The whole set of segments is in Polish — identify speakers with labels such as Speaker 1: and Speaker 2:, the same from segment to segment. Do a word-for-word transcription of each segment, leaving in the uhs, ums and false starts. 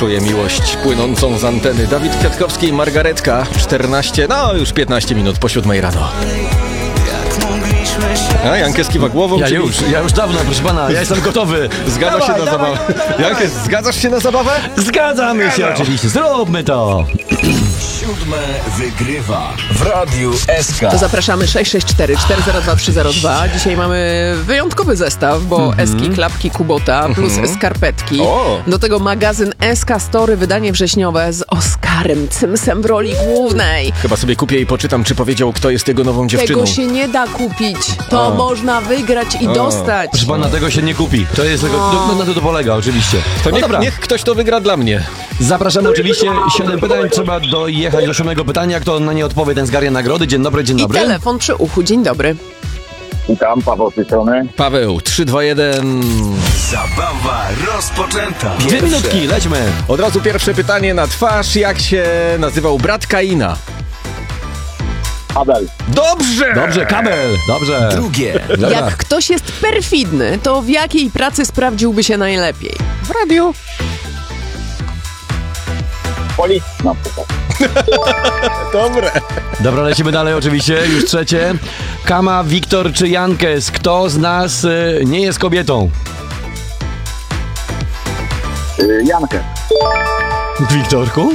Speaker 1: Czuję miłość płynącą z anteny. Dawid Kwiatkowski i Margaretka. czternaście, no już piętnaście minut po siódmej rano. A Jankes kiwa głową.
Speaker 2: Ja
Speaker 1: czyli...
Speaker 2: już, ja już dawno, proszę pana, ja jestem gotowy.
Speaker 1: Zgadza
Speaker 2: dawaj,
Speaker 1: się na
Speaker 2: dawaj,
Speaker 1: zabawę.
Speaker 2: dawaj, dawaj.
Speaker 1: Jankes, zgadzasz się na zabawę?
Speaker 2: Zgadzamy się oczywiście, zróbmy to.
Speaker 3: Siódme wygrywa w Radiu S K.
Speaker 4: To zapraszamy sześć sześć cztery cztery zero dwa trzy zero dwa. Dzisiaj mamy wyjątkowy zestaw, bo mm-hmm. Eski, klapki Kubota plus mm-hmm. skarpetki.
Speaker 1: O.
Speaker 4: Do tego magazyn S K Story, wydanie wrześniowe z Oskarem Cymsem w roli głównej.
Speaker 1: Chyba sobie kupię i poczytam, czy powiedział, kto jest jego nową dziewczyną.
Speaker 4: Tego się nie da kupić. To
Speaker 1: A.
Speaker 4: można wygrać i
Speaker 1: A.
Speaker 4: dostać.
Speaker 2: Proszę pana, tego się nie kupi. To jest tego, no, na to to polega, oczywiście.
Speaker 1: To
Speaker 2: no
Speaker 1: niech,
Speaker 2: dobra.
Speaker 1: niech ktoś to wygra dla mnie.
Speaker 2: Zapraszamy oczywiście. Siedem pytań, trzeba dojechać do siódmego pytania. Kto na nie odpowie, ten zgarnia nagrody. Dzień dobry, dzień
Speaker 4: I
Speaker 2: dobry.
Speaker 4: telefon przy uchu. Dzień dobry.
Speaker 5: Witam, Paweł z tej strony.
Speaker 1: Paweł, trzy, dwa, jeden.
Speaker 3: Zabawa rozpoczęta.
Speaker 2: Dwie minutki, lećmy.
Speaker 1: Od razu pierwsze pytanie na twarz. Jak się nazywał brat Kaina?
Speaker 5: Abel.
Speaker 1: Dobrze!
Speaker 2: Dobrze, kabel. Dobrze.
Speaker 3: Drugie.
Speaker 2: Dobra.
Speaker 4: Jak ktoś jest perfidny, to w jakiej pracy sprawdziłby się najlepiej?
Speaker 1: W radiu.
Speaker 5: Policja na przykład.
Speaker 1: Dobre.
Speaker 2: Dobra, lecimy dalej oczywiście. Już trzecie. Kama, Wiktor czy Jankes? Kto z nas y, nie jest kobietą?
Speaker 5: Yy, Jankę.
Speaker 2: Wiktorku?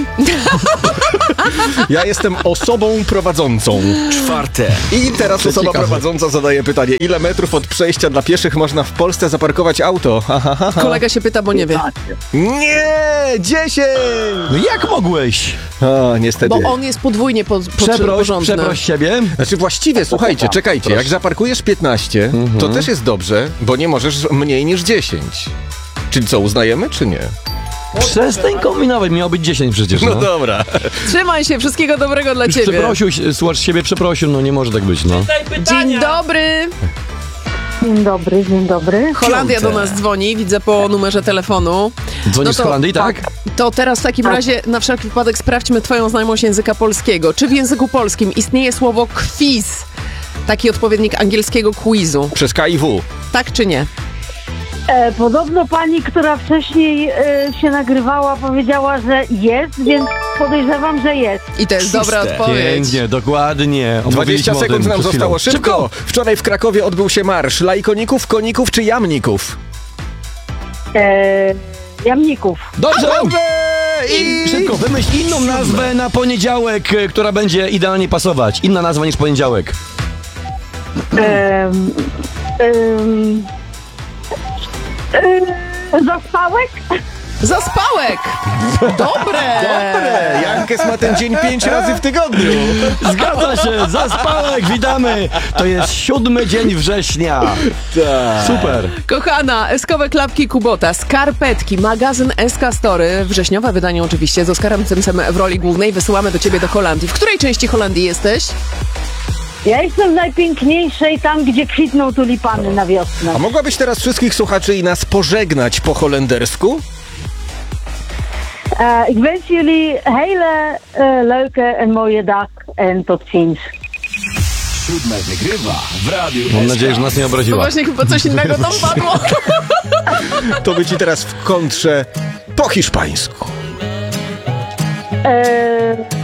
Speaker 1: Ja jestem osobą prowadzącą.
Speaker 3: Czwarte.
Speaker 1: I teraz osoba
Speaker 2: ciekawe.
Speaker 1: prowadząca zadaje pytanie. Ile metrów od przejścia dla pieszych można w Polsce zaparkować auto? Ha, ha, ha, ha.
Speaker 4: Kolega się pyta, bo nie wie.
Speaker 5: piętnaście.
Speaker 1: Nie! Dziesięć!
Speaker 2: No jak mogłeś?
Speaker 1: A, niestety.
Speaker 4: Bo on jest podwójnie po, po,
Speaker 2: Przeproś,
Speaker 4: porządny.
Speaker 2: przeproś siebie.
Speaker 1: Znaczy właściwie, słuchajcie, czekajcie, jak zaparkujesz piętnaście, to też jest dobrze, bo nie możesz mniej niż dziesięć. Czyli co, uznajemy, czy nie?
Speaker 2: Przestań kombinować, miało być dziesięć przecież.
Speaker 1: No
Speaker 2: No.
Speaker 1: dobra.
Speaker 4: Trzymaj się, wszystkiego dobrego dla
Speaker 2: Już
Speaker 4: ciebie.
Speaker 2: przeprosił, się- słuchacz siebie przeprosił, no nie może tak być, no.
Speaker 4: Dzień dobry.
Speaker 6: Dzień dobry, dzień dobry.
Speaker 4: Holandia
Speaker 3: Piąte.
Speaker 4: do nas dzwoni, widzę po numerze telefonu.
Speaker 2: Dzwonisz
Speaker 4: No
Speaker 2: z
Speaker 4: to-
Speaker 2: Holandii, tak?
Speaker 4: To teraz w takim razie na wszelki wypadek sprawdźmy twoją znajomość języka polskiego. Czy w języku polskim istnieje słowo quiz? Taki odpowiednik angielskiego quizu.
Speaker 1: Przez K I W.
Speaker 4: Tak czy nie?
Speaker 6: E, podobno pani, która wcześniej e, się nagrywała, powiedziała, że jest, więc podejrzewam, że jest.
Speaker 4: I to jest
Speaker 3: Szóste.
Speaker 4: dobra odpowiedź.
Speaker 2: Pięknie, dokładnie.
Speaker 1: dwadzieścia
Speaker 2: Omówiliśmy o
Speaker 1: sekund
Speaker 2: tym
Speaker 1: nam
Speaker 2: przed
Speaker 1: zostało.
Speaker 2: chwilą.
Speaker 1: Szybko! Wczoraj w Krakowie odbył się marsz lajkoników, koników czy jamników?
Speaker 6: E, jamników.
Speaker 2: Dobrze!
Speaker 1: Dobrze! I...
Speaker 2: Szybko, wymyśl inną nazwę na poniedziałek, e, która będzie idealnie pasować. Inna nazwa niż poniedziałek.
Speaker 6: E, e, e, zaspałek?
Speaker 4: Zaspałek! Dobre!
Speaker 1: Dobre! Jankes ma ten dzień pięć razy w tygodniu.
Speaker 2: Zgadza się, zaspałek, witamy! To jest siódmy dzień września.
Speaker 1: Tak.
Speaker 2: Super.
Speaker 4: Kochana, eskowe klapki Kubota, skarpetki, magazyn S K Story, wrześniowe wydanie oczywiście, z Oskarem Cymsem w roli głównej. Wysyłamy do ciebie do Holandii. W której części Holandii jesteś?
Speaker 6: Ja jestem w najpiękniejszej, tam gdzie kwitną tulipany na wiosnę.
Speaker 1: A mogłabyś teraz wszystkich słuchaczy i nas pożegnać po holendersku?
Speaker 6: E, ik wens jullie hele e, leuke en mooie dag en tot ziens.
Speaker 3: Siódme wygrywa w Radiu
Speaker 2: Mam
Speaker 3: S K.
Speaker 2: nadzieję, że nas nie
Speaker 4: No
Speaker 2: obraziła.
Speaker 4: właśnie, chyba coś innego tam padło.
Speaker 1: To by ci teraz w kontrze po hiszpańsku.
Speaker 6: E,